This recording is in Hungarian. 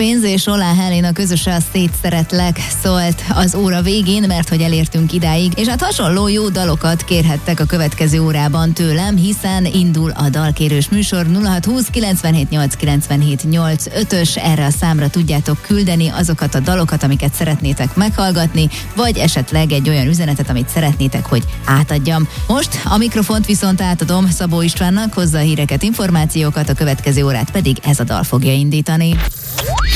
Pénz és Olá Helena közösen Szétszeretlek szólt az óra végén, mert hogy elértünk idáig, és hát hasonló jó dalokat kérhettek a következő órában tőlem, hiszen indul a dalkérős műsor. 0620 97 8 97 8 5-ös, erre a számra tudjátok küldeni azokat a dalokat, amiket szeretnétek meghallgatni, vagy esetleg egy olyan üzenetet, amit szeretnétek, hogy átadjam. Most a mikrofont viszont átadom Szabó Istvánnak, hozza a híreket, információkat, a következő órát pedig ez a dal fogja indítani.